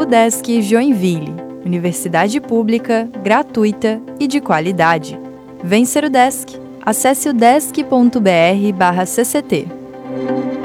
UDESC Joinville, universidade pública, gratuita e de qualidade. Vem ser UDESC. Acesse udesc.br/cct.